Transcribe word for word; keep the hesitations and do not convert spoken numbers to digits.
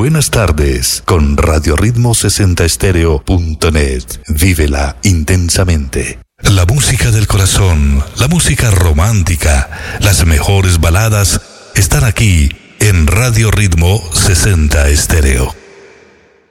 buenas tardes con Radio Ritmo sesenta Estéreo punto net. Vívela intensamente. La música del corazón, la música romántica, las mejores baladas están aquí en Radio Ritmo sesenta Estéreo.